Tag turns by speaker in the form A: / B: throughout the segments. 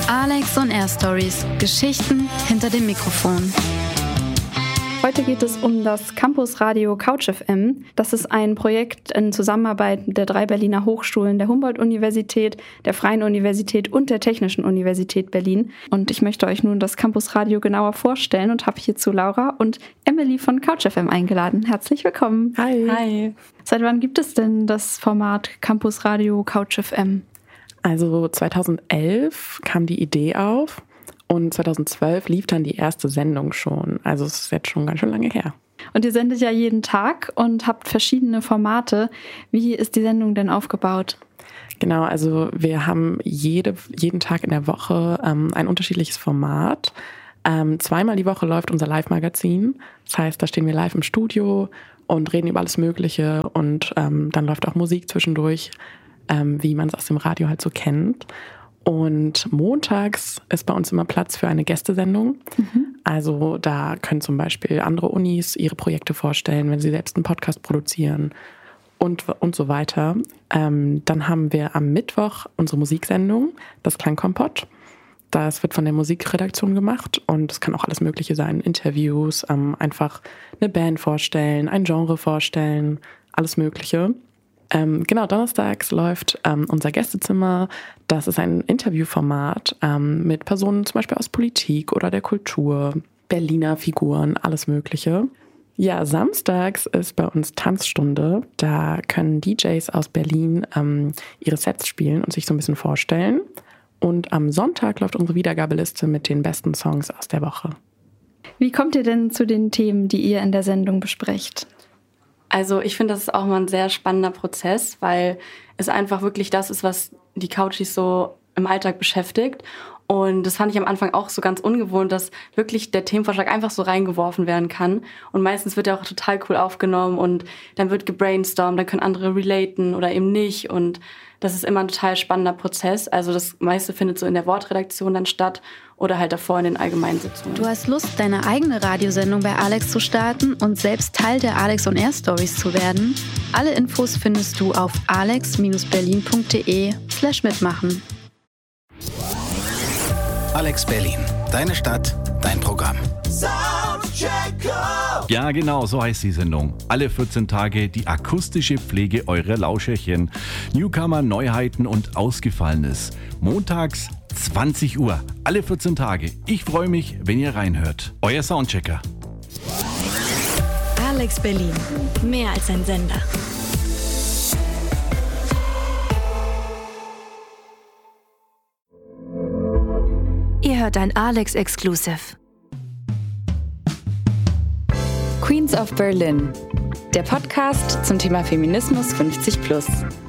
A: Alex on Air Stories. Geschichten hinter dem Mikrofon.
B: Heute geht es um das Campusradio Couch FM. Das ist ein Projekt in Zusammenarbeit der 3 Berliner Hochschulen, der Humboldt-Universität, der Freien Universität und der Technischen Universität Berlin. Und ich möchte euch nun das Campusradio genauer vorstellen und habe hierzu Laura und Emily von Couch FM eingeladen. Herzlich willkommen.
C: Hi.
B: Hi. Seit wann gibt es denn das Format Campusradio Couch FM?
C: Also 2011 kam die Idee auf. Und 2012 lief dann die erste Sendung schon. Also es ist jetzt schon ganz schön lange her.
B: Und ihr sendet ja jeden Tag und habt verschiedene Formate. Wie ist die Sendung denn aufgebaut?
C: Genau, also wir haben jeden Tag in der Woche ein unterschiedliches Format. Zweimal die Woche läuft unser Live-Magazin. Das heißt, da stehen wir live im Studio und reden über alles Mögliche. Und dann läuft auch Musik zwischendurch, wie man es aus dem Radio halt so kennt. Und montags ist bei uns immer Platz für eine Gästesendung. Also da können zum Beispiel andere Unis ihre Projekte vorstellen, wenn sie selbst einen Podcast produzieren und so weiter. Dann haben wir am Mittwoch unsere Musiksendung, das Klangkompott. Das wird von der Musikredaktion gemacht und es kann auch alles Mögliche sein. Interviews, einfach eine Band vorstellen, ein Genre vorstellen, alles Mögliche. Genau, donnerstags läuft unser Gästezimmer. Das ist ein Interviewformat mit Personen zum Beispiel aus Politik oder der Kultur, Berliner Figuren, alles Mögliche. Ja, samstags ist bei uns Tanzstunde. Da können DJs aus Berlin ihre Sets spielen und sich so ein bisschen vorstellen. Und am Sonntag läuft unsere Wiedergabeliste mit den besten Songs aus der Woche.
B: Wie kommt ihr denn zu den Themen, die ihr in der Sendung besprecht?
D: Also ich finde, das ist auch mal ein sehr spannender Prozess, weil es einfach wirklich das ist, was die Couchies so im Alltag beschäftigt. Und das fand ich am Anfang auch so ganz ungewohnt, dass wirklich der Themenvorschlag einfach so reingeworfen werden kann. Und meistens wird er auch total cool aufgenommen und dann wird gebrainstormt, dann können andere relaten oder eben nicht. Und das ist immer ein total spannender Prozess. Also das meiste findet so in der Wortredaktion dann statt oder halt davor in den Allgemeinsitzungen.
A: Du hast Lust, deine eigene Radiosendung bei Alex zu starten und selbst Teil der Alex on Air Stories zu werden? Alle Infos findest du auf alex-berlin.de/mitmachen.
E: Alex Berlin, deine Stadt, dein Programm.
F: Ja, genau, so heißt die Sendung. Alle 14 Tage die akustische Pflege eurer Lauscherchen. Newcomer, Neuheiten und Ausgefallenes. Montags 20 Uhr, alle 14 Tage. Ich freue mich, wenn ihr reinhört. Euer Soundchecker.
G: Alex Berlin, mehr als ein Sender. Ihr hört ein Alex-Exclusive.
H: Queens of Berlin, der Podcast zum Thema Feminismus 50+.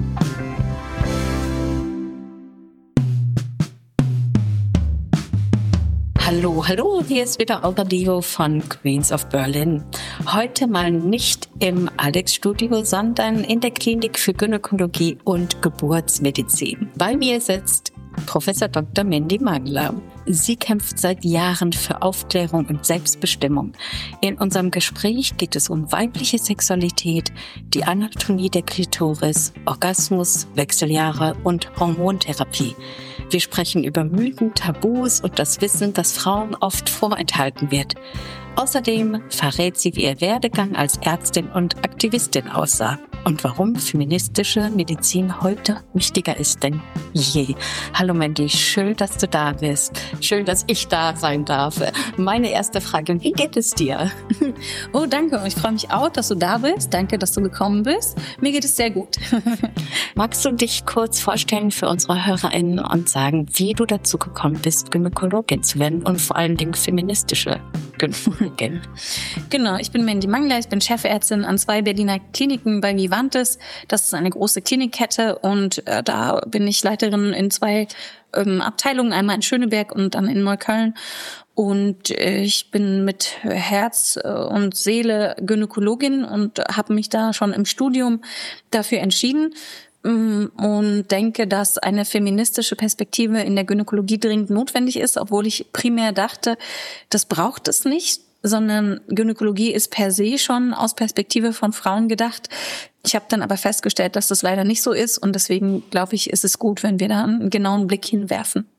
I: Hallo, hier ist wieder Olga Dio von Queens of Berlin. Heute mal nicht im Alex-Studio, sondern in der Klinik für Gynäkologie und Geburtsmedizin. Bei mir sitzt Professor Dr. Mandy Mangler. Sie kämpft seit Jahren für Aufklärung und Selbstbestimmung. In unserem Gespräch geht es um weibliche Sexualität, die Anatomie der Klitoris, Orgasmus, Wechseljahre und Hormontherapie. Wir sprechen über Mythen, Tabus und das Wissen, das Frauen oft vorenthalten wird. Außerdem verrät sie, wie ihr Werdegang als Ärztin und Aktivistin aussah und warum feministische Medizin heute wichtiger ist denn je. Hallo Mandy, schön, dass du da bist. Schön, dass ich da sein darf. Meine erste Frage, wie geht es dir?
J: Oh, danke. Ich freue mich auch, dass du da bist. Danke, dass du gekommen bist. Mir geht es sehr gut.
I: Magst du dich kurz vorstellen für unsere HörerInnen und sagen, wie du dazu gekommen bist, Gynäkologin zu werden und vor allen Dingen feministische Gynäkologin?
J: Genau, ich bin Mandy Mangler. Ich bin Chefärztin an 2 Berliner Kliniken bei Vivantes. Das ist eine große Klinikkette und da bin ich Leiterin in 2 Abteilungen, einmal in Schöneberg und dann in Neukölln. Und ich bin mit Herz und Seele Gynäkologin und habe mich da schon im Studium dafür entschieden und denke, dass eine feministische Perspektive in der Gynäkologie dringend notwendig ist, obwohl ich primär dachte, das braucht es nicht, sondern Gynäkologie ist per se schon aus Perspektive von Frauen gedacht. Ich habe dann aber festgestellt, dass das leider nicht so ist und deswegen glaube ich, ist es gut, wenn wir da einen genauen Blick hinwerfen.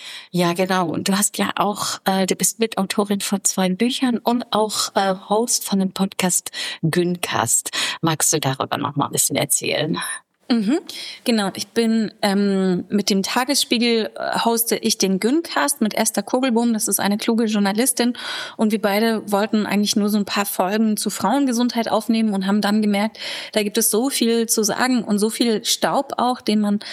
I: Ja, genau. Und du hast ja auch, du bist Mitautorin von 2 Büchern und auch Host von dem Podcast Gyncast. Magst du darüber noch mal ein bisschen erzählen?
J: Genau, ich bin mit dem Tagesspiegel hoste ich den Gyncast mit Esther Kogelbohm. Das ist eine kluge Journalistin und wir beide wollten eigentlich nur so ein paar Folgen zu Frauengesundheit aufnehmen und haben dann gemerkt, da gibt es so viel zu sagen und so viel Staub auch, den man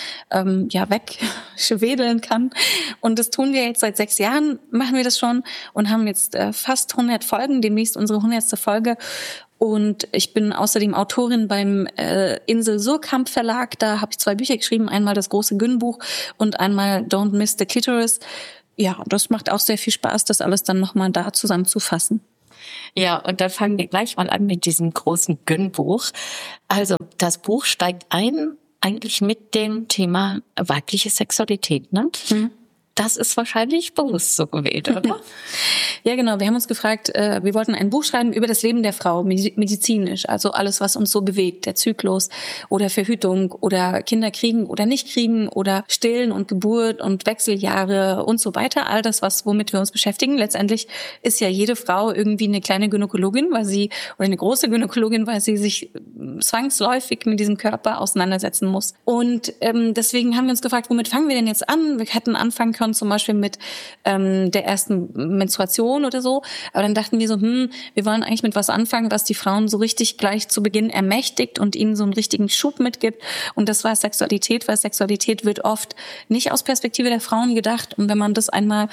J: wegschwedeln kann. Und das tun wir jetzt seit 6 Jahren, machen wir das schon und haben jetzt fast 100 Folgen, demnächst unsere 100. Folge. Und ich bin außerdem Autorin beim Insel Surkamp Verlag. Da habe ich 2 Bücher geschrieben. Einmal das große Gyn-Buch und einmal Don't Miss the Clitoris. Ja, das macht auch sehr viel Spaß, das alles dann nochmal da zusammenzufassen.
I: Ja, und dann fangen wir gleich mal an mit diesem großen Gyn-Buch. Also das Buch steigt eigentlich mit dem Thema weibliche Sexualität, ne? Das ist wahrscheinlich bewusst so gewählt, oder?
J: Ja, genau. Wir haben uns gefragt, wir wollten ein Buch schreiben über das Leben der Frau, medizinisch. Also alles, was uns so bewegt. Der Zyklus oder Verhütung oder Kinder kriegen oder nicht kriegen oder Stillen und Geburt und Wechseljahre und so weiter. All das, womit wir uns beschäftigen. Letztendlich ist ja jede Frau irgendwie eine kleine Gynäkologin, oder eine große Gynäkologin, weil sie sich zwangsläufig mit diesem Körper auseinandersetzen muss. Und deswegen haben wir uns gefragt, womit fangen wir denn jetzt an? Wir hätten anfangen können zum Beispiel mit der ersten Menstruation oder so. Aber dann dachten wir so, wir wollen eigentlich mit was anfangen, was die Frauen so richtig gleich zu Beginn ermächtigt und ihnen so einen richtigen Schub mitgibt. Und das war Sexualität, weil Sexualität wird oft nicht aus Perspektive der Frauen gedacht. Und wenn man das einmal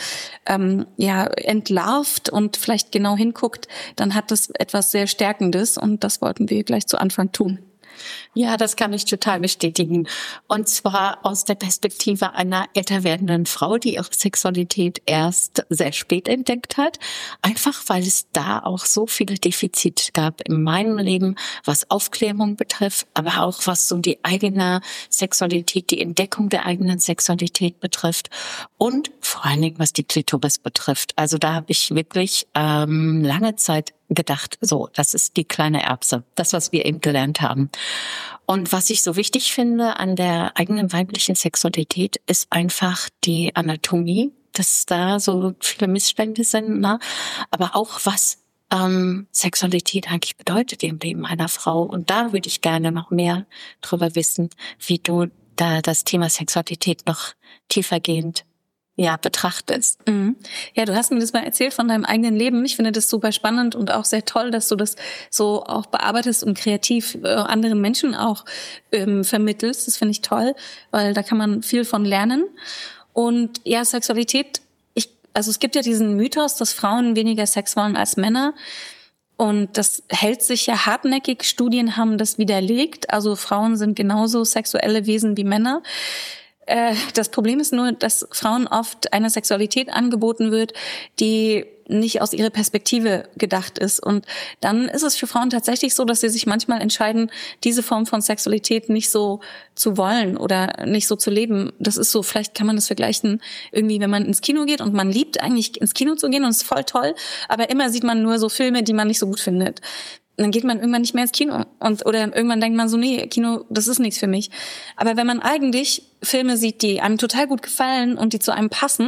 J: entlarvt und vielleicht genau hinguckt, dann hat das etwas sehr Stärkendes. Und das wollten wir gleich zu Anfang tun.
I: Ja, das kann ich total bestätigen. Und zwar aus der Perspektive einer älter werdenden Frau, die ihre Sexualität erst sehr spät entdeckt hat. Einfach, weil es da auch so viele Defizite gab in meinem Leben, was Aufklärung betrifft, aber auch was so die eigene Sexualität, die Entdeckung der eigenen Sexualität betrifft und vor allen Dingen, was die Klitoris betrifft. Also da habe ich wirklich lange Zeit gedacht, so, das ist die kleine Erbse, das, was wir eben gelernt haben. Und was ich so wichtig finde an der eigenen weiblichen Sexualität, ist einfach die Anatomie, dass da so viele Missstände sind, ne? Aber auch was Sexualität eigentlich bedeutet im Leben einer Frau. Und da würde ich gerne noch mehr drüber wissen, wie du da das Thema Sexualität noch tiefergehend betrachtest.
J: Ja, du hast mir das mal erzählt von deinem eigenen Leben. Ich finde das super spannend und auch sehr toll, dass du das so auch bearbeitest und kreativ anderen Menschen auch vermittelst. Das finde ich toll, weil da kann man viel von lernen. Und ja, Sexualität, es gibt ja diesen Mythos, dass Frauen weniger Sex wollen als Männer. Und das hält sich ja hartnäckig. Studien haben das widerlegt. Also Frauen sind genauso sexuelle Wesen wie Männer. Das Problem ist nur, dass Frauen oft eine Sexualität angeboten wird, die nicht aus ihrer Perspektive gedacht ist. Und dann ist es für Frauen tatsächlich so, dass sie sich manchmal entscheiden, diese Form von Sexualität nicht so zu wollen oder nicht so zu leben. Das ist so, vielleicht kann man das vergleichen, irgendwie, wenn man ins Kino geht und man liebt eigentlich ins Kino zu gehen und es ist voll toll, aber immer sieht man nur so Filme, die man nicht so gut findet. Dann geht man irgendwann nicht mehr ins Kino oder irgendwann denkt man so, nee, Kino, das ist nichts für mich. Aber wenn man eigentlich Filme sieht, die einem total gut gefallen und die zu einem passen,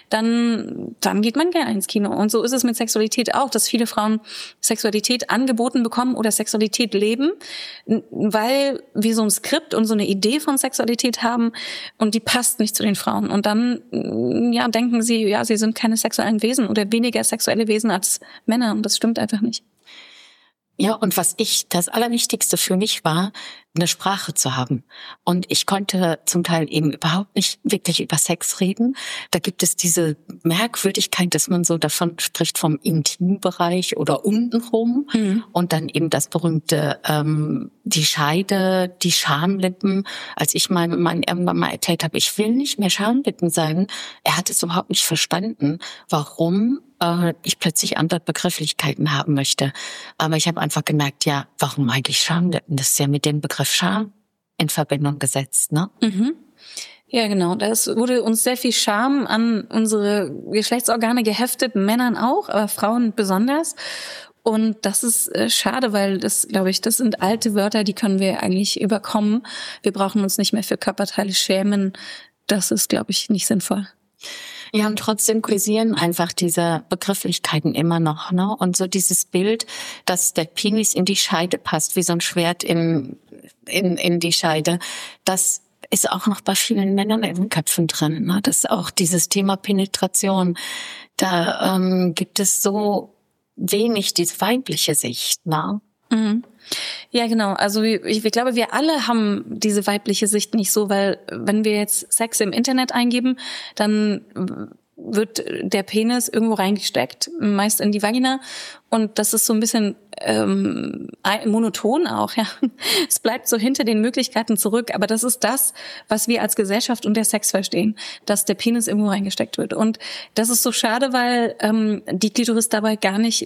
J: dann geht man gerne ins Kino. Und so ist es mit Sexualität auch, dass viele Frauen Sexualität angeboten bekommen oder Sexualität leben, weil wir so ein Skript und so eine Idee von Sexualität haben und die passt nicht zu den Frauen. Und dann denken sie, sie sind keine sexuellen Wesen oder weniger sexuelle Wesen als Männer. Und das stimmt einfach nicht.
I: Ja, und das Allerwichtigste für mich war, eine Sprache zu haben. Und ich konnte zum Teil eben überhaupt nicht wirklich über Sex reden. Da gibt es diese Merkwürdigkeit, dass man so davon spricht vom Intimbereich oder untenrum. Und dann eben das berühmte, die Scheide, die Schamlippen. Als ich meinem Mann irgendwann mal erzählt habe, ich will nicht mehr Schamlippen sagen, er hat es überhaupt nicht verstanden, warum ich plötzlich andere Begrifflichkeiten haben möchte. Aber ich habe einfach gemerkt, warum eigentlich Schamlippen? Das ist ja mit dem Begriff Scham in Verbindung gesetzt, ne?
J: Ja, genau. Das wurde uns sehr viel Scham an unsere Geschlechtsorgane geheftet, Männern auch, aber Frauen besonders. Und das ist schade, weil das, glaube ich, das sind alte Wörter, die können wir eigentlich überkommen. Wir brauchen uns nicht mehr für Körperteile schämen. Das ist, glaube ich, nicht sinnvoll.
I: Ja, und trotzdem kursieren einfach diese Begrifflichkeiten immer noch, ne? Und so dieses Bild, dass der Penis in die Scheide passt, wie so ein Schwert in die Scheide, das ist auch noch bei vielen Männern in den Köpfen drin, ne? Das ist auch dieses Thema Penetration. Da gibt es so wenig diese weibliche Sicht, ne?
J: Mhm. Ja, genau. Also ich glaube, wir alle haben diese weibliche Sicht nicht so, weil wenn wir jetzt Sex im Internet eingeben, dann wird der Penis irgendwo reingesteckt, meist in die Vagina. Und das ist so ein bisschen monoton auch, ja. Es bleibt so hinter den Möglichkeiten zurück. Aber das ist das, was wir als Gesellschaft unter Sex verstehen, dass der Penis irgendwo reingesteckt wird. Und das ist so schade, weil die Klitoris dabei gar nicht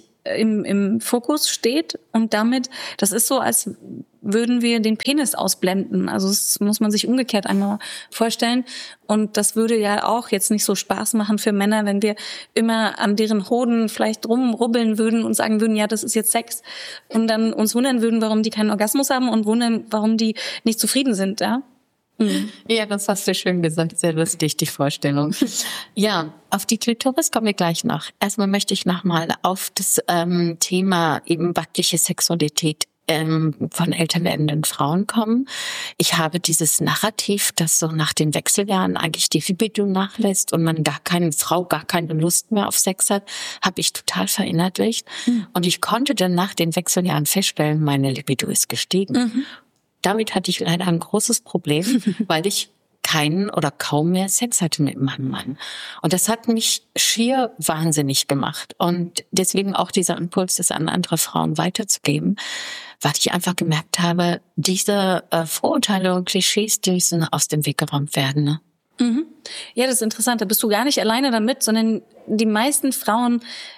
J: im Fokus steht. Und damit, das ist so, als würden wir den Penis ausblenden. Also das muss man sich umgekehrt einmal vorstellen. Und das würde ja auch jetzt nicht so Spaß machen für Männer, wenn wir immer an deren Hoden vielleicht rumrubbeln würden und sagen würden, ja, das ist jetzt Sex. Und dann uns wundern würden, warum die keinen Orgasmus haben und wundern, warum die nicht zufrieden sind, ja.
I: Mhm. Ja, das hast du schön gesagt. Sehr lustig, die Vorstellung. Ja, auf die Klitoris kommen wir gleich noch. Erstmal möchte ich nochmal auf das Thema eben weibliche Sexualität von älter werdenden Frauen kommen. Ich habe dieses Narrativ, dass so nach den Wechseljahren eigentlich die Libido nachlässt und man gar keine Lust mehr auf Sex hat, habe ich total verinnerlicht. Und ich konnte dann nach den Wechseljahren feststellen, meine Libido ist gestiegen. Damit hatte ich leider ein großes Problem, weil ich keinen oder kaum mehr Sex hatte mit meinem Mann. Und das hat mich schier wahnsinnig gemacht. Und deswegen auch dieser Impuls, das an andere Frauen weiterzugeben, weil ich einfach gemerkt habe, diese Vorurteile und Klischees, die müssen aus dem Weg geräumt werden. Ne?
J: Mhm. Ja, das ist interessant. Da bist du gar nicht alleine damit, sondern die meisten Frauen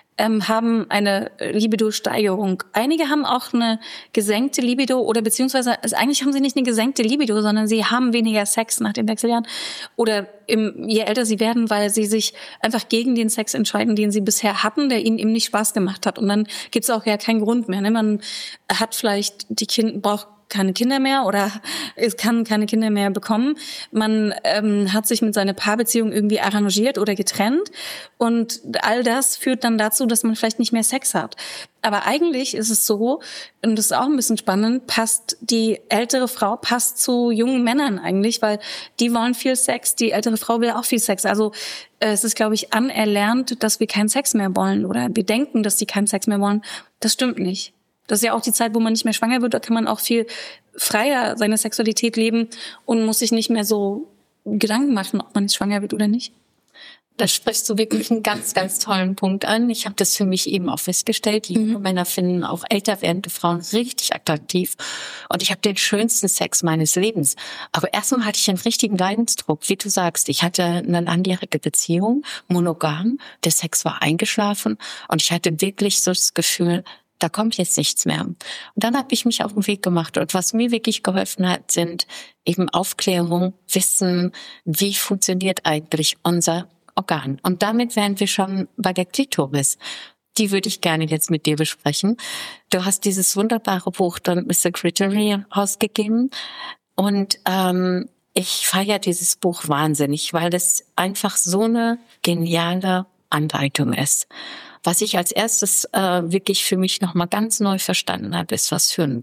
J: haben eine Libido-Steigerung. Einige haben auch eine gesenkte Libido oder beziehungsweise eigentlich haben sie nicht eine gesenkte Libido, sondern sie haben weniger Sex nach den Wechseljahren oder je älter sie werden, weil sie sich einfach gegen den Sex entscheiden, den sie bisher hatten, der ihnen eben nicht Spaß gemacht hat. Und dann gibt's auch ja keinen Grund mehr. Ne? Man hat vielleicht braucht keine Kinder mehr oder es kann keine Kinder mehr bekommen. Man hat sich mit seiner Paarbeziehung irgendwie arrangiert oder getrennt und all das führt dann dazu, dass man vielleicht nicht mehr Sex hat. Aber eigentlich ist es so, und das ist auch ein bisschen spannend, passt die ältere Frau zu jungen Männern eigentlich, weil die wollen viel Sex, die ältere Frau will auch viel Sex. Also es ist, glaube ich, anerlernt, dass wir keinen Sex mehr wollen oder wir denken, dass die keinen Sex mehr wollen. Das stimmt nicht. Das ist ja auch die Zeit, wo man nicht mehr schwanger wird, da kann man auch viel freier seine Sexualität leben und muss sich nicht mehr so Gedanken machen, ob man jetzt schwanger wird oder nicht.
I: Da sprichst du wirklich einen ganz, ganz tollen Punkt an. Ich habe das für mich eben auch festgestellt. Junge Männer finden auch älter werdende Frauen richtig attraktiv. Und ich habe den schönsten Sex meines Lebens. Aber erstmal hatte ich einen richtigen Leidensdruck. Wie du sagst, ich hatte eine langjährige Beziehung, monogam. Der Sex war eingeschlafen. Und ich hatte wirklich so das Gefühl, da kommt jetzt nichts mehr. Und dann habe ich mich auf den Weg gemacht. Und was mir wirklich geholfen hat, sind eben Aufklärung, Wissen, wie funktioniert eigentlich unser Organ. Und damit wären wir schon bei der Klitoris. Die würde ich gerne jetzt mit dir besprechen. Du hast dieses wunderbare Buch dann Mr. Clitoris ausgegeben. Und ich feiere dieses Buch wahnsinnig, weil es einfach so eine geniale Anleitung ist. Was ich als erstes wirklich für mich nochmal ganz neu verstanden habe, ist, was für ein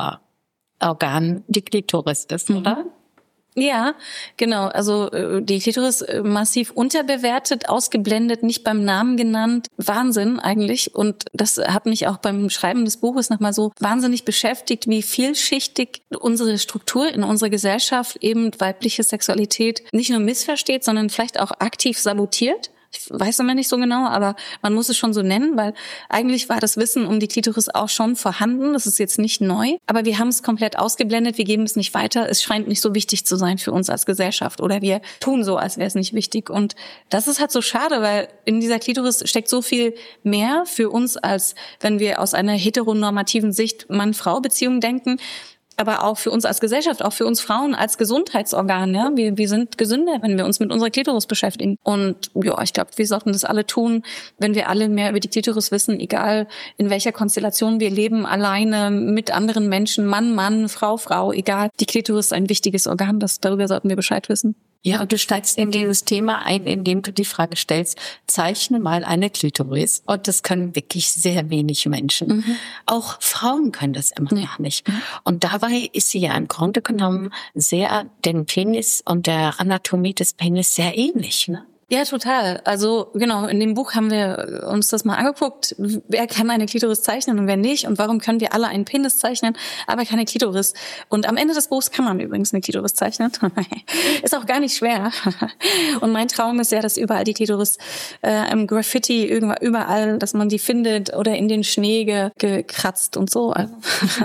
I: Power-Organ die Klitoris ist, oder?
J: Ja, genau. Also die Klitoris massiv unterbewertet, ausgeblendet, nicht beim Namen genannt. Wahnsinn eigentlich. Und das hat mich auch beim Schreiben des Buches nochmal so wahnsinnig beschäftigt, wie vielschichtig unsere Struktur in unserer Gesellschaft eben weibliche Sexualität nicht nur missversteht, sondern vielleicht auch aktiv sabotiert. Ich weiß immer nicht so genau, aber man muss es schon so nennen, weil eigentlich war das Wissen um die Klitoris auch schon vorhanden. Das ist jetzt nicht neu, aber wir haben es komplett ausgeblendet. Wir geben es nicht weiter. Es scheint nicht so wichtig zu sein für uns als Gesellschaft oder wir tun so, als wäre es nicht wichtig. Und das ist halt so schade, weil in dieser Klitoris steckt so viel mehr für uns, als wenn wir aus einer heteronormativen Sicht Mann-Frau-Beziehung denken. Aber auch für uns als Gesellschaft, auch für uns Frauen als Gesundheitsorgan. Ja, wir sind gesünder, wenn wir uns mit unserer Klitoris beschäftigen. Und ja, ich glaube, wir sollten das alle tun, wenn wir alle mehr über die Klitoris wissen, egal in welcher Konstellation wir leben, alleine, mit anderen Menschen, Mann, Mann, Frau, Frau, egal. Die Klitoris ist ein wichtiges Organ, darüber sollten wir Bescheid wissen.
I: Ja, und du steigst in dieses Thema ein, indem du die Frage stellst, zeichne mal eine Klitoris. Und das können wirklich sehr wenig Menschen. Auch Frauen können das immer noch nicht. Und dabei ist sie ja im Grunde genommen sehr dem Penis und der Anatomie des Penis sehr ähnlich, ne?
J: Ja, total. Also genau, in dem Buch haben wir uns das mal angeguckt, wer kann eine Klitoris zeichnen und wer nicht und warum können wir alle einen Penis zeichnen, aber keine Klitoris. Und am Ende des Buchs kann man übrigens eine Klitoris zeichnen. Ist auch gar nicht schwer. Und mein Traum ist ja, dass überall die Klitoris im Graffiti, überall, dass man die findet oder in den Schnee gekratzt und so. Also,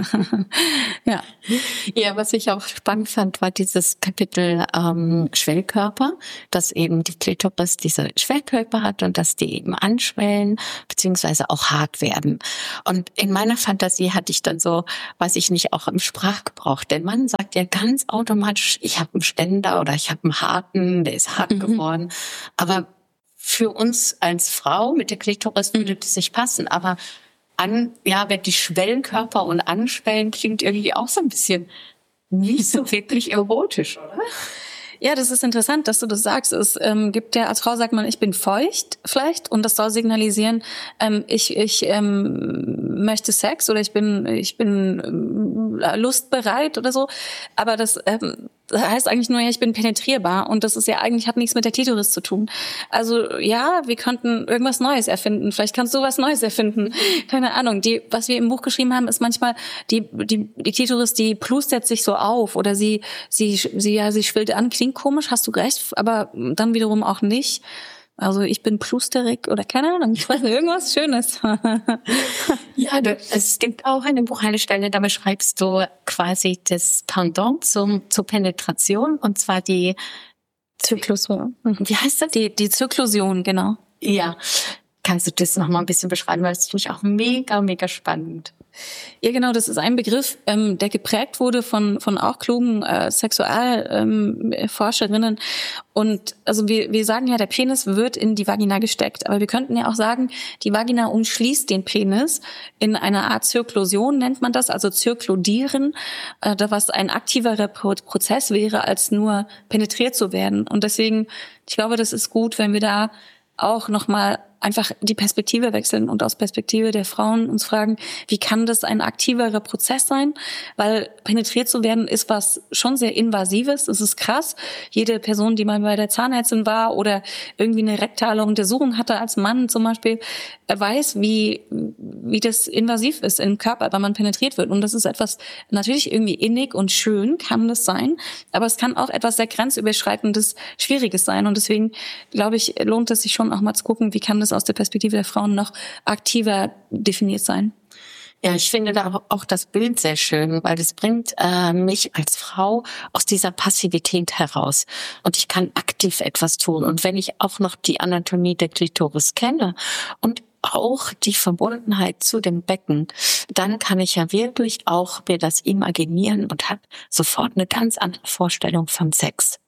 J: ja.
I: Ja, was ich auch spannend fand, war dieses Kapitel Schwellkörper, dass eben die Klitoris diese Schwellkörper hat und dass die eben anschwellen beziehungsweise auch hart werden. Und in meiner Fantasie hatte ich dann so, weiß ich nicht, auch im Sprachgebrauch. Der Mann sagt ja ganz automatisch, ich habe einen Ständer oder ich habe einen harten, der ist hart geworden. Aber für uns als Frau mit der Klitoris würde das nicht passen. Aber wenn die Schwellkörper und anschwellen klingt irgendwie auch so ein bisschen nicht so wirklich erotisch, oder?
J: Ja, das ist interessant, dass du das sagst. Es gibt ja, als Frau sagt man, ich bin feucht vielleicht und das soll signalisieren, ich möchte Sex oder ich bin lustbereit oder so. Aber das heißt eigentlich nur, ja, ich bin penetrierbar und das ist ja eigentlich, hat nichts mit der Klitoris zu tun. Also ja, wir könnten irgendwas Neues erfinden. Vielleicht kannst du was Neues erfinden. Keine Ahnung. Was wir im Buch geschrieben haben, ist manchmal die Klitoris, die plustert sich so auf oder sie schwillt an. Klingt komisch, hast du recht, aber dann wiederum auch nicht. Also ich bin plusterig oder keine Ahnung, ich weiß nicht, irgendwas Schönes.
I: Ja, es gibt auch in dem Buch eine Stelle, da beschreibst du quasi das Pendant zur Penetration, und zwar die
J: Zyklusion.
I: Wie heißt das?
J: Die Zyklusion, genau.
I: Ja. Kannst du das nochmal ein bisschen beschreiben, weil das finde ich auch mega, mega spannend.
J: Ja, genau, das ist ein Begriff, der geprägt wurde von auch klugen Sexualforscherinnen. Und also wir sagen ja, der Penis wird in die Vagina gesteckt, aber wir könnten ja auch sagen, die Vagina umschließt den Penis in einer Art Zirklusion, nennt man das, also zirklodieren, was ein aktiverer Prozess wäre, als nur penetriert zu werden. Und deswegen, ich glaube, das ist gut, wenn wir da auch nochmal einfach die Perspektive wechseln und aus Perspektive der Frauen uns fragen, wie kann das ein aktiverer Prozess sein? Weil penetriert zu werden ist was schon sehr Invasives, das ist krass. Jede Person, die mal bei der Zahnärztin war oder irgendwie eine rektale Untersuchung hatte als Mann zum Beispiel, weiß, wie das invasiv ist im Körper, wenn man penetriert wird. Und das ist etwas natürlich irgendwie innig und schön, kann das sein, aber es kann auch etwas sehr grenzüberschreitendes, Schwieriges sein. Und deswegen, glaube ich, lohnt es sich schon auch mal zu gucken, wie kann das aus der Perspektive der Frauen noch aktiver definiert sein.
I: Ja, ich finde da auch das Bild sehr schön, weil das bringt mich als Frau aus dieser Passivität heraus. Und ich kann aktiv etwas tun. Und wenn ich auch noch die Anatomie der Klitoris kenne und auch die Verbundenheit zu dem Becken, dann kann ich ja wirklich auch mir das imaginieren und habe sofort eine ganz andere Vorstellung von Sex.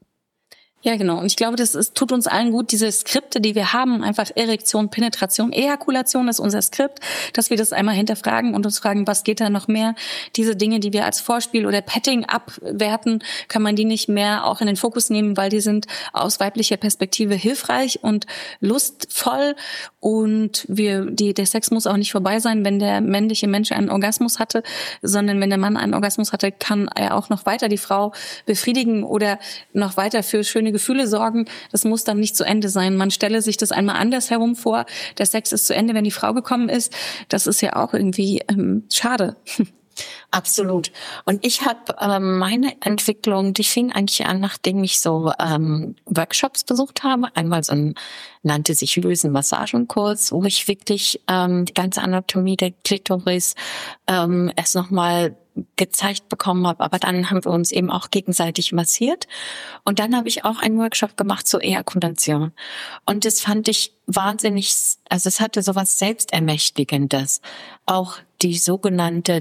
J: Ja, genau. Und ich glaube, tut uns allen gut, diese Skripte, die wir haben, einfach Erektion, Penetration, Ejakulation ist unser Skript, dass wir das einmal hinterfragen und uns fragen, was geht da noch mehr? Diese Dinge, die wir als Vorspiel oder Petting abwerten, kann man die nicht mehr auch in den Fokus nehmen, weil die sind aus weiblicher Perspektive hilfreich und lustvoll. Und der Sex muss auch nicht vorbei sein, wenn der männliche Mensch einen Orgasmus hatte, sondern wenn der Mann einen Orgasmus hatte, kann er auch noch weiter die Frau befriedigen oder noch weiter für schöne Gefühle sorgen. Das muss dann nicht zu Ende sein. Man stelle sich das einmal andersherum vor. Der Sex ist zu Ende, wenn die Frau gekommen ist. Das ist ja auch irgendwie schade.
I: Absolut. Und ich habe meine Entwicklung, die fing eigentlich an, nachdem ich so Workshops besucht habe. Einmal nannte sich Lösen-Massagenkurs, wo ich wirklich die ganze Anatomie der Klitoris erst nochmal gezeigt bekommen habe, aber dann haben wir uns eben auch gegenseitig massiert. Und dann habe ich auch einen Workshop gemacht zur Ejakulation. Und das fand ich wahnsinnig, also es hatte sowas Selbstermächtigendes. Auch die sogenannte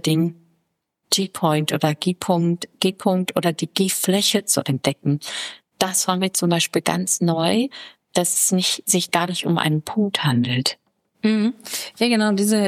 I: G-Point oder G-Punkt oder die G-Fläche zu entdecken. Das war mir zum Beispiel ganz neu, dass es sich gar nicht um einen Punkt handelt.
J: Ja, genau, diese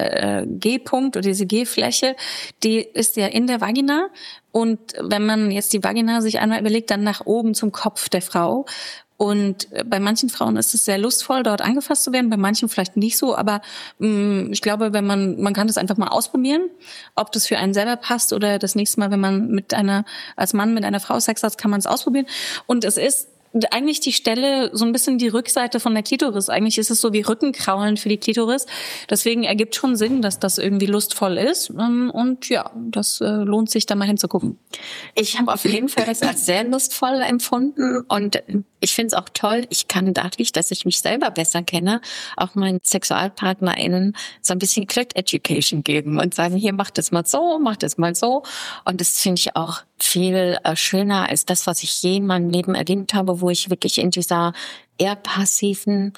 J: G-Punkt oder diese G-Fläche, die ist ja in der Vagina. Und wenn man jetzt die Vagina sich einmal überlegt, dann nach oben zum Kopf der Frau. Und bei manchen Frauen ist es sehr lustvoll, dort angefasst zu werden, bei manchen vielleicht nicht so. Aber ich glaube, man kann das einfach mal ausprobieren, ob das für einen selber passt oder das nächste Mal, wenn man als Mann mit einer Frau Sex hat, kann man es ausprobieren. Und es ist eigentlich die Stelle, so ein bisschen die Rückseite von der Klitoris. Eigentlich ist es so wie Rückenkraulen für die Klitoris. Deswegen ergibt schon Sinn, dass das irgendwie lustvoll ist. Und ja, das lohnt sich, da mal hinzugucken.
I: Ich habe auf jeden Fall das als sehr lustvoll empfunden und ich finde es auch toll. Ich kann dadurch, dass ich mich selber besser kenne, auch meinen SexualpartnerInnen so ein bisschen Clit-Education geben und sagen, hier, mach das mal so, mach das mal so. Und das finde ich auch viel schöner als das, was ich je in meinem Leben erlebt habe, wo ich wirklich in dieser eher passiven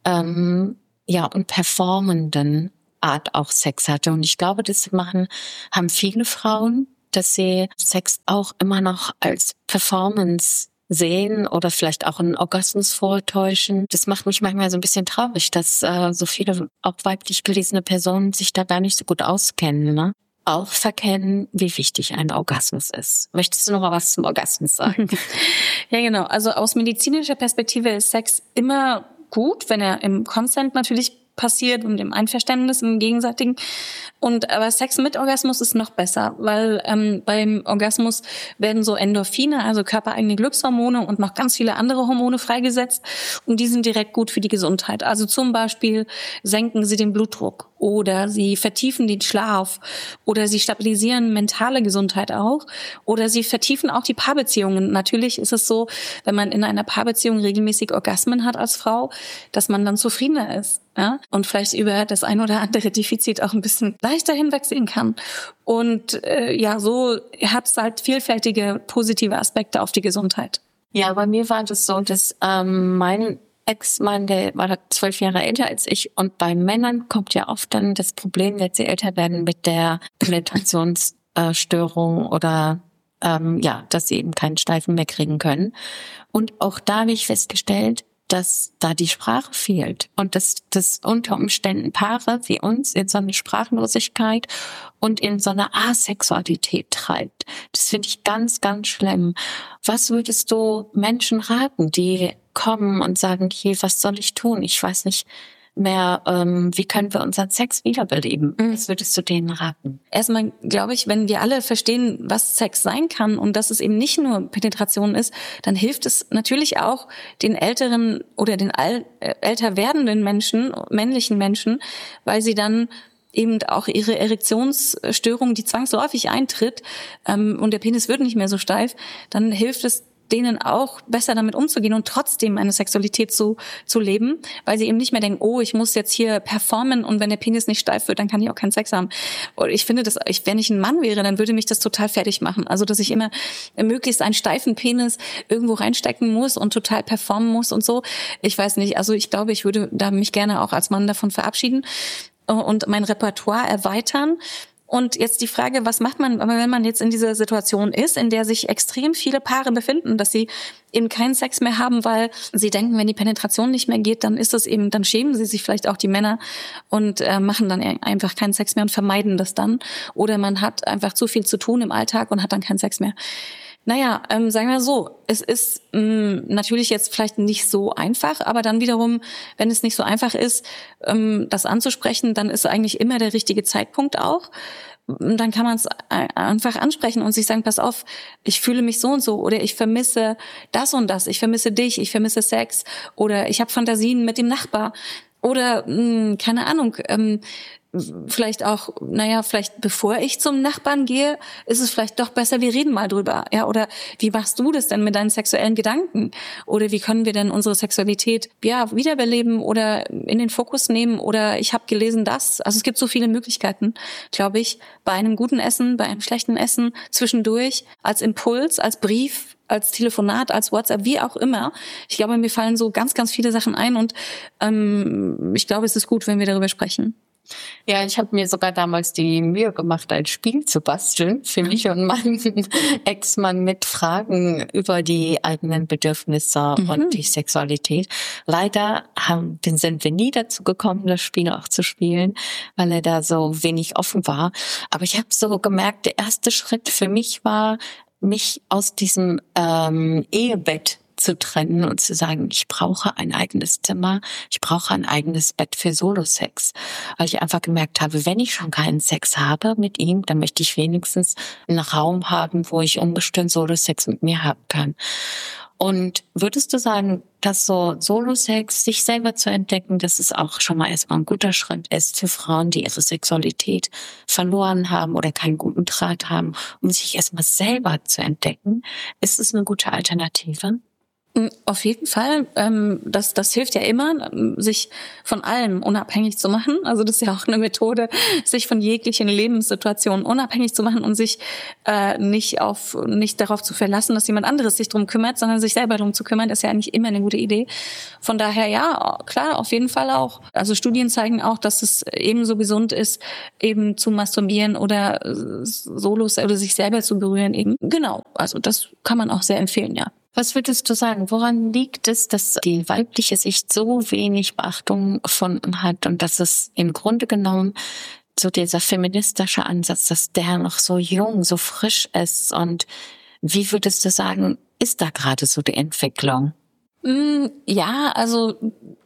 I: und performenden Art auch Sex hatte. Und ich glaube, das haben viele Frauen, dass sie Sex auch immer noch als Performance sehen oder vielleicht auch einen Orgasmus vortäuschen. Das macht mich manchmal so ein bisschen traurig, dass so viele auch weiblich gelesene Personen sich da gar nicht so gut auskennen, ne? Auch verkennen, wie wichtig ein Orgasmus ist. Möchtest du noch mal was zum Orgasmus sagen?
J: Ja, genau. Also aus medizinischer Perspektive ist Sex immer gut, wenn er im Consent natürlich passiert und im Einverständnis, im Gegenseitigen. Aber Sex mit Orgasmus ist noch besser, weil beim Orgasmus werden so Endorphine, also körpereigene Glückshormone und noch ganz viele andere Hormone freigesetzt und die sind direkt gut für die Gesundheit. Also zum Beispiel senken sie den Blutdruck oder sie vertiefen den Schlaf oder sie stabilisieren mentale Gesundheit auch oder sie vertiefen auch die Paarbeziehungen. Natürlich ist es so, wenn man in einer Paarbeziehung regelmäßig Orgasmen hat als Frau, dass man dann zufriedener ist. Ja, und vielleicht über das ein oder andere Defizit auch ein bisschen leichter hinwegsehen kann. Und so hat es halt vielfältige positive Aspekte auf die Gesundheit.
I: Ja, bei mir war das so, dass mein Ex-Mann, der war 12 Jahre älter als ich. Und bei Männern kommt ja oft dann das Problem, wenn sie älter werden, mit der Penetrationsstörung oder dass sie eben keinen Steifen mehr kriegen können. Und auch da habe ich festgestellt, dass da die Sprache fehlt und dass das unter Umständen Paare wie uns in so eine Sprachlosigkeit und in so eine Asexualität treibt. Das finde ich ganz, ganz schlimm. Was würdest du Menschen raten, die kommen und sagen, hier, was soll ich tun? Ich weiß nicht mehr, wie können wir unseren Sex wiederbeleben? Was würdest du denen raten?
J: Erstmal glaube ich, wenn wir alle verstehen, was Sex sein kann und dass es eben nicht nur Penetration ist, dann hilft es natürlich auch den älteren oder den älter werdenden Menschen, männlichen Menschen, weil sie dann eben auch ihre Erektionsstörung, die zwangsläufig eintritt, und der Penis wird nicht mehr so steif, dann hilft es denen auch besser damit umzugehen und trotzdem eine Sexualität zu leben, weil sie eben nicht mehr denken, oh, ich muss jetzt hier performen und wenn der Penis nicht steif wird, dann kann ich auch keinen Sex haben. Und ich finde, wenn ich ein Mann wäre, dann würde mich das total fertig machen. Also, dass ich immer möglichst einen steifen Penis irgendwo reinstecken muss und total performen muss und so. Ich weiß nicht, also ich glaube, ich würde da mich gerne auch als Mann davon verabschieden und mein Repertoire erweitern. Und jetzt die Frage, was macht man, wenn man jetzt in dieser Situation ist, in der sich extrem viele Paare befinden, dass sie eben keinen Sex mehr haben, weil sie denken, wenn die Penetration nicht mehr geht, dann ist das eben, dann schämen sie sich vielleicht auch die Männer und machen dann einfach keinen Sex mehr und vermeiden das dann. Oder man hat einfach zu viel zu tun im Alltag und hat dann keinen Sex mehr. Naja, sagen wir so, es ist natürlich jetzt vielleicht nicht so einfach, aber dann wiederum, wenn es nicht so einfach ist, das anzusprechen, dann ist eigentlich immer der richtige Zeitpunkt auch. Dann kann man es einfach ansprechen und sich sagen, pass auf, ich fühle mich so und so oder ich vermisse das und das, ich vermisse dich, ich vermisse Sex oder ich habe Fantasien mit dem Nachbar oder keine Ahnung, vielleicht auch, vielleicht bevor ich zum Nachbarn gehe, ist es vielleicht doch besser, wir reden mal drüber, ja, oder wie machst du das denn mit deinen sexuellen Gedanken? Oder wie können wir denn unsere Sexualität, wiederbeleben oder in den Fokus nehmen oder ich habe gelesen das. Also es gibt so viele Möglichkeiten, glaube ich, bei einem guten Essen, bei einem schlechten Essen, zwischendurch, als Impuls, als Brief, als Telefonat, als WhatsApp, wie auch immer. Ich glaube, mir fallen so ganz, ganz viele Sachen ein und ich glaube, es ist gut, wenn wir darüber sprechen.
I: Ja, ich habe mir sogar damals die Mühe gemacht, ein Spiel zu basteln für mich und meinen Ex-Mann mit Fragen über die eigenen Bedürfnisse und die Sexualität. Leider sind wir nie dazu gekommen, das Spiel auch zu spielen, weil er da so wenig offen war. Aber ich habe so gemerkt, der erste Schritt für mich war, mich aus diesem Ehebett zu trennen und zu sagen, ich brauche ein eigenes Zimmer, ich brauche ein eigenes Bett für Solo-Sex. Weil ich einfach gemerkt habe, wenn ich schon keinen Sex habe mit ihm, dann möchte ich wenigstens einen Raum haben, wo ich ungestört Solo-Sex mit mir haben kann. Und würdest du sagen, dass so Solo-Sex, sich selber zu entdecken, dass es auch schon mal erstmal ein guter Schritt ist für Frauen, die ihre Sexualität verloren haben oder keinen guten Draht haben, um sich erstmal selber zu entdecken? Ist es eine gute Alternative?
J: Auf jeden Fall. Das hilft ja immer, sich von allem unabhängig zu machen. Also das ist ja auch eine Methode, sich von jeglichen Lebenssituationen unabhängig zu machen und sich nicht darauf zu verlassen, dass jemand anderes sich drum kümmert, sondern sich selber drum zu kümmern, ist ja eigentlich immer eine gute Idee. Von daher ja, klar, auf jeden Fall auch. Also Studien zeigen auch, dass es ebenso gesund ist, eben zu masturbieren oder Solos oder sich selber zu berühren eben. Genau, also das kann man auch sehr empfehlen, ja.
I: Was würdest du sagen, woran liegt es, dass die weibliche Sicht so wenig Beachtung gefunden hat und dass es im Grunde genommen so dieser feministische Ansatz, dass der noch so jung, so frisch ist? Und wie würdest du sagen, ist da gerade so die Entwicklung?
J: Ja, also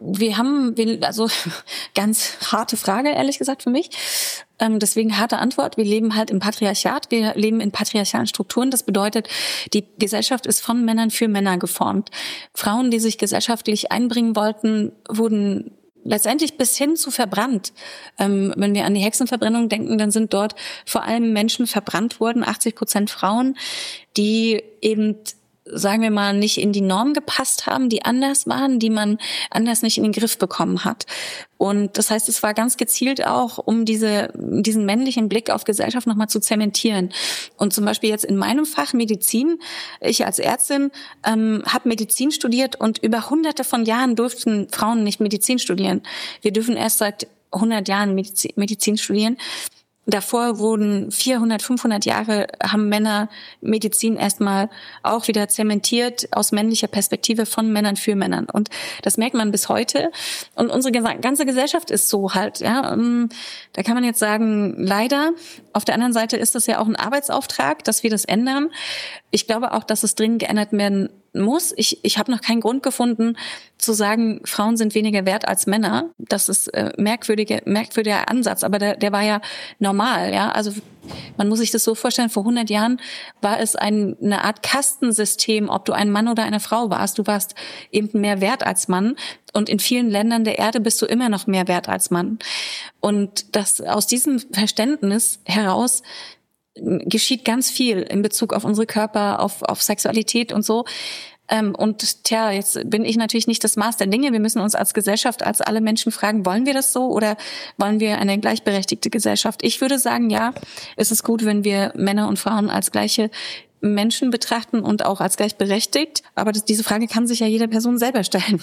J: also ganz harte Frage, ehrlich gesagt für mich. Deswegen harte Antwort. Wir leben halt im Patriarchat. Wir leben in patriarchalen Strukturen. Das bedeutet, die Gesellschaft ist von Männern für Männer geformt. Frauen, die sich gesellschaftlich einbringen wollten, wurden letztendlich bis hin zu verbrannt. Wenn wir an die Hexenverbrennung denken, dann sind dort vor allem Menschen verbrannt worden, 80% Frauen, die eben, sagen wir mal, nicht in die Norm gepasst haben, die anders waren, die man anders nicht in den Griff bekommen hat. Und das heißt, es war ganz gezielt auch, um diesen männlichen Blick auf Gesellschaft nochmal zu zementieren. Und zum Beispiel jetzt in meinem Fach Medizin, ich als Ärztin habe Medizin studiert und über hunderte von Jahren durften Frauen nicht Medizin studieren. Wir dürfen erst seit 100 Jahren Medizin studieren. Davor wurden 400, 500 Jahre, haben Männer Medizin erstmal auch wieder zementiert aus männlicher Perspektive von Männern für Männern. Und das merkt man bis heute. Und unsere ganze Gesellschaft ist so halt, ja. Da kann man jetzt sagen, leider. Auf der anderen Seite ist das ja auch ein Arbeitsauftrag, dass wir das ändern. Ich glaube auch, dass es dringend geändert werden muss. Ich habe noch keinen Grund gefunden, zu sagen, Frauen sind weniger wert als Männer. Das ist merkwürdiger Ansatz, aber der war ja normal, ja. Also man muss sich das so vorstellen, vor 100 Jahren war es eine Art Kastensystem, ob du ein Mann oder eine Frau warst. Du warst eben mehr wert als Mann. Und in vielen Ländern der Erde bist du immer noch mehr wert als Mann. Und das aus diesem Verständnis heraus geschieht ganz viel in Bezug auf unsere Körper, auf Sexualität und so. Und jetzt bin ich natürlich nicht das Maß der Dinge. Wir müssen uns als Gesellschaft, als alle Menschen fragen, wollen wir das so oder wollen wir eine gleichberechtigte Gesellschaft? Ich würde sagen, ja, es ist gut, wenn wir Männer und Frauen als gleiche Menschen betrachten und auch als gleichberechtigt. Aber diese Frage kann sich ja jede Person selber stellen.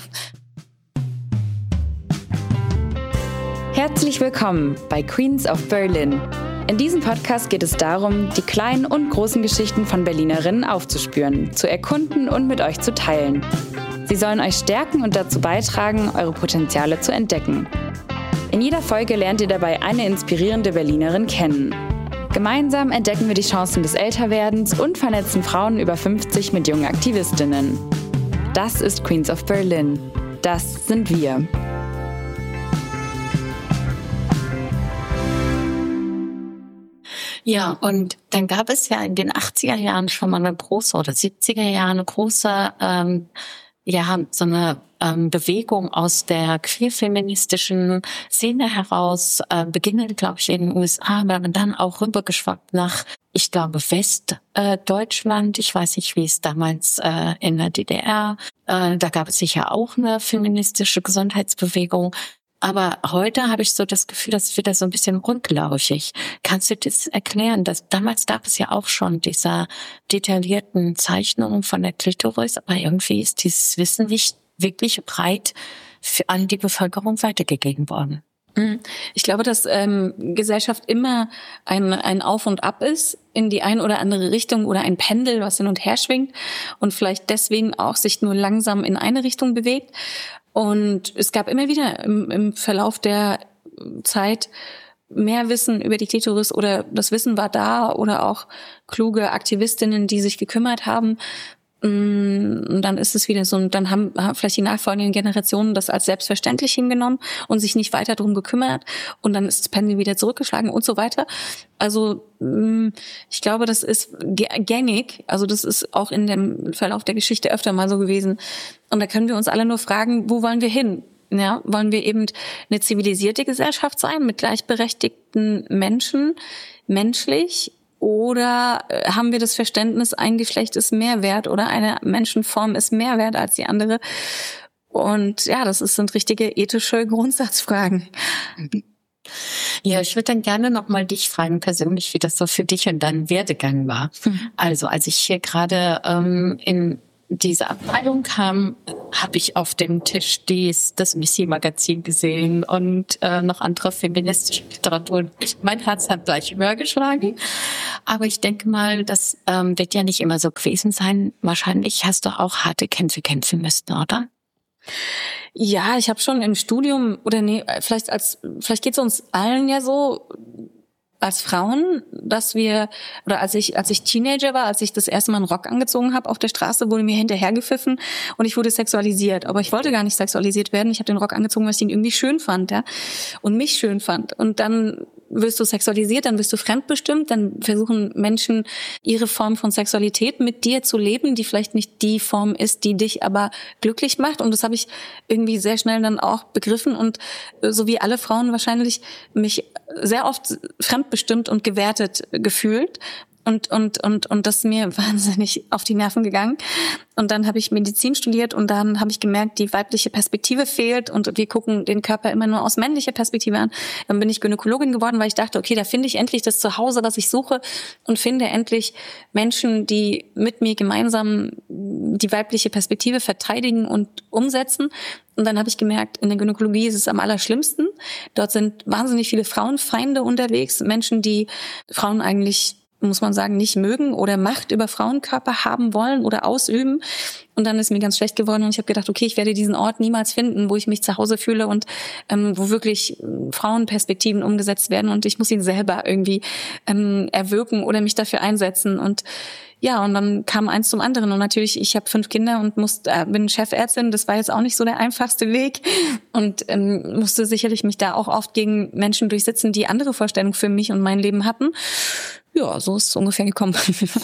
H: Herzlich willkommen bei Queens of Berlin. In diesem Podcast geht es darum, die kleinen und großen Geschichten von Berlinerinnen aufzuspüren, zu erkunden und mit euch zu teilen. Sie sollen euch stärken und dazu beitragen, eure Potenziale zu entdecken. In jeder Folge lernt ihr dabei eine inspirierende Berlinerin kennen. Gemeinsam entdecken wir die Chancen des Älterwerdens und vernetzen Frauen über 50 mit jungen Aktivistinnen. Das ist Queens of Berlin. Das sind wir.
I: Ja, und dann gab es ja in den 80er Jahren schon mal eine große, oder 70er Jahren eine große, so eine Bewegung aus der queer-feministischen Szene heraus, beginnend, glaube ich, in den USA, aber dann auch rübergeschwappt nach, ich glaube, Westdeutschland. Ich weiß nicht, wie es damals in der DDR, da gab es sicher auch eine feministische Gesundheitsbewegung. Aber heute habe ich so das Gefühl, das ist wieder so ein bisschen rundlaufig. Kannst du das erklären? Damals gab es ja auch schon diese detaillierten Zeichnungen von der Klitoris, aber irgendwie ist dieses Wissen nicht wirklich breit an die Bevölkerung weitergegeben worden.
J: Ich glaube, dass Gesellschaft immer ein Auf und Ab ist in die eine oder andere Richtung oder ein Pendel, was hin und her schwingt und vielleicht deswegen auch sich nur langsam in eine Richtung bewegt. Und es gab immer wieder im Verlauf der Zeit mehr Wissen über die Klitoris oder das Wissen war da oder auch kluge Aktivistinnen, die sich gekümmert haben. Und dann ist es wieder so, und dann haben vielleicht die nachfolgenden Generationen das als selbstverständlich hingenommen und sich nicht weiter drum gekümmert und dann ist das Pendel wieder zurückgeschlagen und so weiter. Also ich glaube, das ist gängig, also das ist auch in dem Verlauf der Geschichte öfter mal so gewesen. Und da können wir uns alle nur fragen, wo wollen wir hin? Ja, wollen wir eben eine zivilisierte Gesellschaft sein mit gleichberechtigten Menschen, menschlich? Oder haben wir das Verständnis, ein Geschlecht ist mehr wert oder eine Menschenform ist mehr wert als die andere? Und ja, sind richtige ethische Grundsatzfragen.
I: Ja, ich würde dann gerne nochmal dich fragen persönlich, wie das so für dich und dein Werdegang war. Also als ich hier gerade in diese Abteilung kam, habe ich auf dem Tisch das Missy-Magazin gesehen und noch andere feministische Literatur. Mein Herz hat gleich höher geschlagen. Aber ich denke mal, das wird ja nicht immer so gewesen sein. Wahrscheinlich hast du auch harte Kämpfe kämpfen müssen, oder?
J: Ja, ich habe schon im Studium, oder vielleicht geht es uns allen ja so, als Frauen, dass wir, oder als ich Teenager war, als ich das erste Mal einen Rock angezogen habe auf der Straße, wurde mir hinterhergepfiffen und ich wurde sexualisiert. Aber ich wollte gar nicht sexualisiert werden. Ich habe den Rock angezogen, weil ich ihn irgendwie schön fand, ja, und mich schön fand. Und dann wirst du sexualisiert, dann wirst du fremdbestimmt, dann versuchen Menschen ihre Form von Sexualität mit dir zu leben, die vielleicht nicht die Form ist, die dich aber glücklich macht. Und das habe ich irgendwie sehr schnell dann auch begriffen und so wie alle Frauen wahrscheinlich mich sehr oft fremdbestimmt und gewertet gefühlt. Und das ist mir wahnsinnig auf die Nerven gegangen. Und dann habe ich Medizin studiert und dann habe ich gemerkt, die weibliche Perspektive fehlt und wir gucken den Körper immer nur aus männlicher Perspektive an. Dann bin ich Gynäkologin geworden, weil ich dachte, okay, da finde ich endlich das Zuhause, was ich suche und finde endlich Menschen, die mit mir gemeinsam die weibliche Perspektive verteidigen und umsetzen. Und dann habe ich gemerkt, in der Gynäkologie ist es am allerschlimmsten. Dort sind wahnsinnig viele Frauenfeinde unterwegs, Menschen, die Frauen eigentlich, muss man sagen, nicht mögen oder Macht über Frauenkörper haben wollen oder ausüben. Und dann ist mir ganz schlecht geworden und ich habe gedacht, okay, ich werde diesen Ort niemals finden, wo ich mich zu Hause fühle und wo wirklich Frauenperspektiven umgesetzt werden und ich muss ihn selber irgendwie erwirken oder mich dafür einsetzen. Und ja, und dann kam eins zum anderen und natürlich, ich habe 5 Kinder und bin Chefärztin, das war jetzt auch nicht so der einfachste Weg und musste sicherlich mich da auch oft gegen Menschen durchsetzen, die andere Vorstellungen für mich und mein Leben hatten. Ja, so ist es ungefähr gekommen.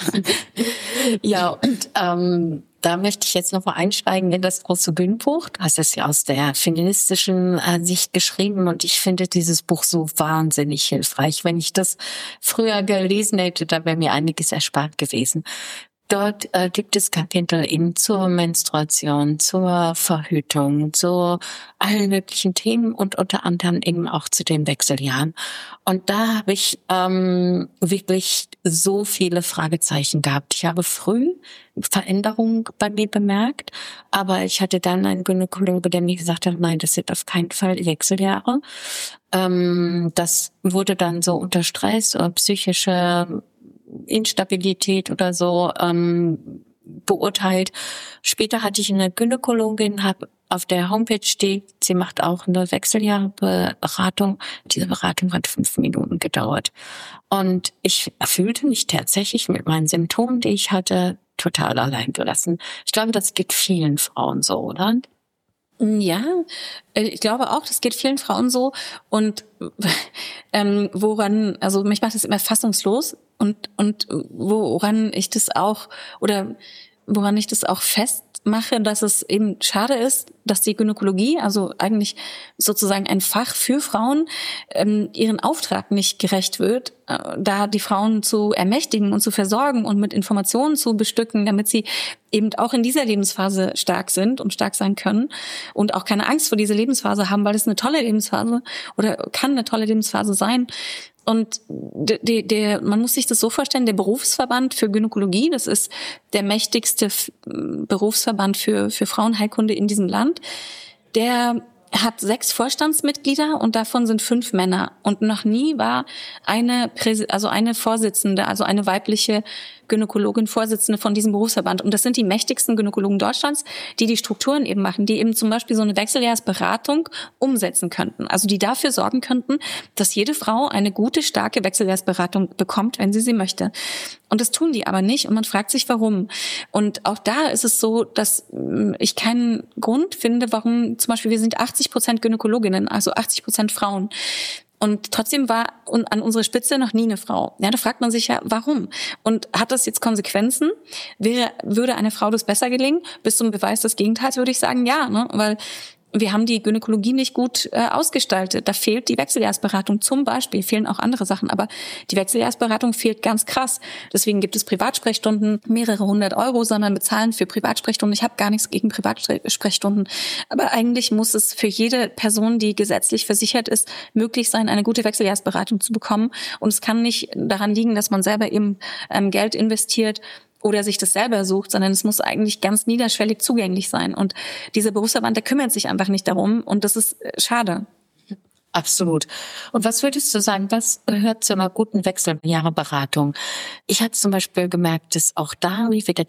I: Ja, und da möchte ich jetzt noch mal einsteigen in das große Bühnenbuch. Du hast es ja aus der feministischen Sicht geschrieben und ich finde dieses Buch so wahnsinnig hilfreich. Wenn ich das früher gelesen hätte, da wäre mir einiges erspart gewesen. Dort gibt es Kapitel eben zur Menstruation, zur Verhütung, zu allen möglichen Themen und unter anderem eben auch zu den Wechseljahren. Und da habe ich wirklich so viele Fragezeichen gehabt. Ich habe früh Veränderungen bei mir bemerkt, aber ich hatte dann einen Gynäkologe, der mir gesagt hat, nein, das sind auf keinen Fall Wechseljahre. Das wurde dann so unter Stress oder psychische Instabilität oder so beurteilt. Später hatte ich eine Gynäkologin, habe auf der Homepage steht, sie macht auch eine Wechseljahrberatung. Diese Beratung hat 5 Minuten gedauert. Und ich fühlte mich tatsächlich mit meinen Symptomen, die ich hatte, total allein gelassen. Ich glaube, das geht vielen Frauen so, oder?
J: Ja, ich glaube auch, das geht vielen Frauen so. Und also mich macht das immer fassungslos und woran ich das auch festmache, dass es eben schade ist, dass die Gynäkologie, also eigentlich sozusagen ein Fach für Frauen, ihren Auftrag nicht gerecht wird, da die Frauen zu ermächtigen und zu versorgen und mit Informationen zu bestücken, damit sie eben auch in dieser Lebensphase stark sind und stark sein können und auch keine Angst vor dieser Lebensphase haben, weil es eine tolle Lebensphase oder kann eine tolle Lebensphase sein. Und man muss sich das so vorstellen, der Berufsverband für Gynäkologie, das ist der mächtigste Berufsverband für Frauenheilkunde in diesem Land, der hat 6 Vorstandsmitglieder und davon sind 5 Männer. Und noch nie war eine Vorsitzende, also eine weibliche Gynäkologin, Vorsitzende von diesem Berufsverband. Und das sind die mächtigsten Gynäkologen Deutschlands, die die Strukturen eben machen, die eben zum Beispiel so eine Wechseljahresberatung umsetzen könnten. Also die dafür sorgen könnten, dass jede Frau eine gute, starke Wechseljahresberatung bekommt, wenn sie möchte. Und das tun die aber nicht und man fragt sich, warum. Und auch da ist es so, dass ich keinen Grund finde, warum zum Beispiel wir sind 80% Gynäkologinnen, also 80% Frauen. Und trotzdem war an unserer Spitze noch nie eine Frau. Ja, da fragt man sich ja, warum? Und hat das jetzt Konsequenzen? Würde eine Frau das besser gelingen? Bis zum Beweis des Gegenteils würde ich sagen, ja, ne? Weil wir haben die Gynäkologie nicht gut ausgestaltet. Da fehlt die Wechseljahresberatung zum Beispiel, fehlen auch andere Sachen, aber die Wechseljahresberatung fehlt ganz krass. Deswegen gibt es Privatsprechstunden, mehrere 100 €, sondern bezahlen für Privatsprechstunden. Ich habe gar nichts gegen Privatsprechstunden, aber eigentlich muss es für jede Person, die gesetzlich versichert ist, möglich sein, eine gute Wechseljahresberatung zu bekommen. Und es kann nicht daran liegen, dass man selber eben Geld investiert oder sich das selber sucht, sondern es muss eigentlich ganz niederschwellig zugänglich sein. Und dieser Berufsverband, der kümmert sich einfach nicht darum und das ist schade.
I: Absolut. Und was würdest du sagen, was gehört zu einer guten Wechseljahreberatung? Ich hatte zum Beispiel gemerkt, dass auch da wieder